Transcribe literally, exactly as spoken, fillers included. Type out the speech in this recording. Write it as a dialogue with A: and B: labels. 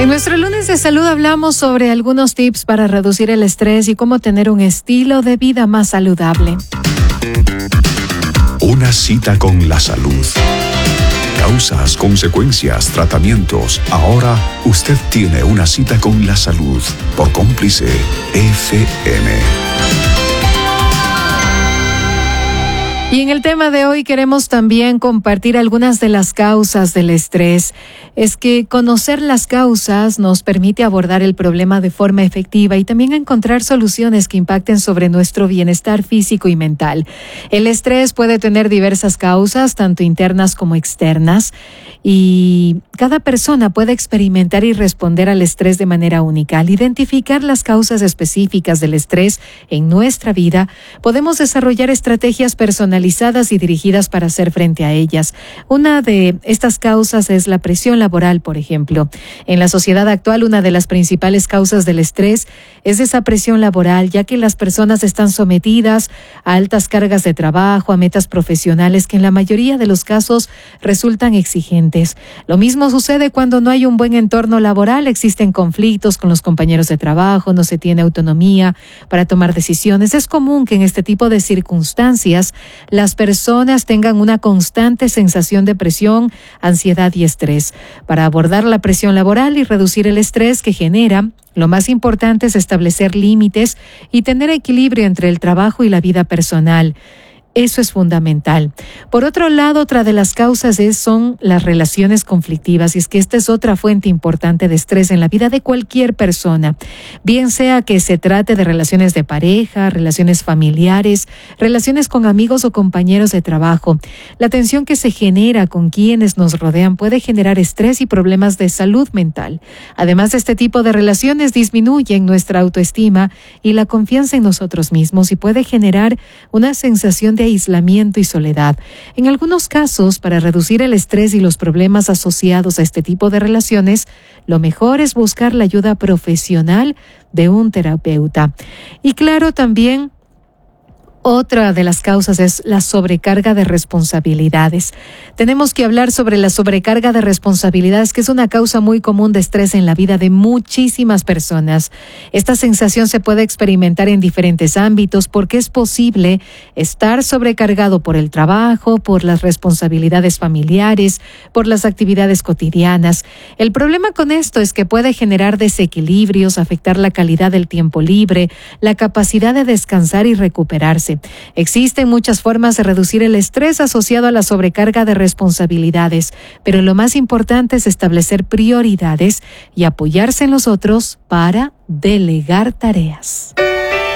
A: En nuestro lunes de salud hablamos sobre algunos tips para reducir el estrés y cómo tener un estilo de vida más saludable.
B: Una cita con la salud. Causas, consecuencias, tratamientos. Ahora usted tiene una cita con la salud por Cómplice F M.
A: Y en el tema de hoy queremos también compartir algunas de las causas del estrés. Es que conocer las causas nos permite abordar el problema de forma efectiva y también encontrar soluciones que impacten sobre nuestro bienestar físico y mental. El estrés puede tener diversas causas, tanto internas como externas, y cada persona puede experimentar y responder al estrés de manera única. Al identificar las causas específicas del estrés en nuestra vida, podemos desarrollar estrategias personalizadas y dirigidas para hacer frente a ellas. Una de estas causas es la presión laboral, por ejemplo. En la sociedad actual, una de las principales causas del estrés es esa presión laboral, ya que las personas están sometidas a altas cargas de trabajo, a metas profesionales que en la mayoría de los casos resultan exigentes. Lo mismo sucede cuando no hay un buen entorno laboral, existen conflictos con los compañeros de trabajo, no se tiene autonomía para tomar decisiones. Es común que en este tipo de circunstancias las personas tengan una constante sensación de presión, ansiedad y estrés. Para abordar la presión laboral y reducir el estrés que genera, lo más importante es establecer límites y tener equilibrio entre el trabajo y la vida personal. Eso es fundamental. Por otro lado, otra de las causas es, son las relaciones conflictivas, y es que esta es otra fuente importante de estrés en la vida de cualquier persona, bien sea que se trate de relaciones de pareja, relaciones familiares, relaciones con amigos o compañeros de trabajo. La tensión que se genera con quienes nos rodean puede generar estrés y problemas de salud mental. Además, este tipo de relaciones disminuyen nuestra autoestima y la confianza en nosotros mismos y puede generar una sensación de aislamiento y soledad. En algunos casos, para reducir el estrés y los problemas asociados a este tipo de relaciones, lo mejor es buscar la ayuda profesional de un terapeuta. Y claro, también otra de las causas es la sobrecarga de responsabilidades. Tenemos que hablar sobre la sobrecarga de responsabilidades, que es una causa muy común de estrés en la vida de muchísimas personas. Esta sensación se puede experimentar en diferentes ámbitos porque es posible estar sobrecargado por el trabajo, por las responsabilidades familiares, por las actividades cotidianas. El problema con esto es que puede generar desequilibrios, afectar la calidad del tiempo libre, la capacidad de descansar y recuperarse. Existen muchas formas de reducir el estrés asociado a la sobrecarga de responsabilidades, pero lo más importante es establecer prioridades y apoyarse en los otros para delegar tareas.